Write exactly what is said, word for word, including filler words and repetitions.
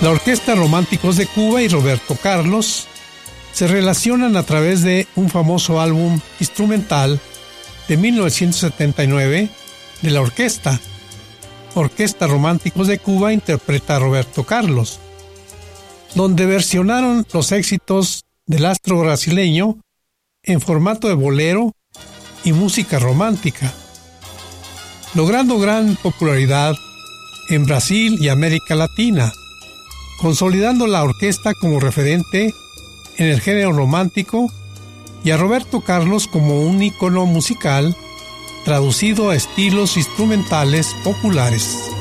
La Orquesta Románticos de Cuba y Roberto Carlos se relacionan a través de un famoso álbum instrumental de mil novecientos setenta y nueve de la orquesta. Orquesta Románticos de Cuba interpreta a Roberto Carlos, donde versionaron los éxitos del astro brasileño en formato de bolero y música romántica, logrando gran popularidad en Brasil y América Latina, consolidando la orquesta como referente en el género romántico y a Roberto Carlos como un ícono musical traducido a estilos instrumentales populares.